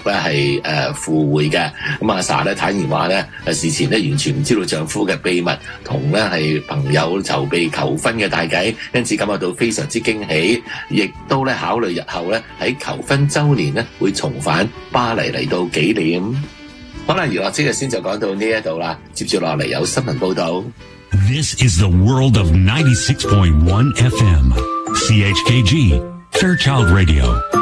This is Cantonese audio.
咧係赴會嘅。咁阿 Sa 咧坦言話咧，事前咧完全唔知道丈夫嘅秘密，同咧係朋友籌備求婚嘅大計，因此感覺到非常之驚喜，亦都咧考慮日後咧喺求婚週年咧會重返巴黎嚟到紀念。好啦，娛樂即日先就講到呢一度啦，接住落嚟有新聞報導。 This is the world of 96.1 FM, CHKG, Fairchild Radio.